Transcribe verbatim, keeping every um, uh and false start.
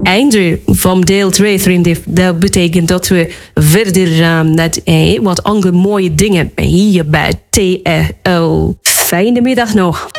einde van deel twee, vrienden. Dat betekent dat we verder gaan met eh, wat andere mooie dingen hier bij T R L. Fijne middag nog.